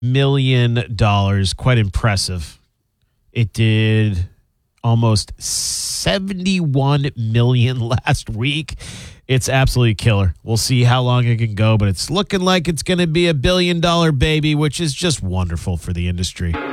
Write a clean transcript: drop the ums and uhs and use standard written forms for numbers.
million. Quite impressive. It did almost 71 million last week. It's absolutely killer. We'll see how long it can go, but it's looking like it's going to be $1 billion baby, which is just wonderful for the industry.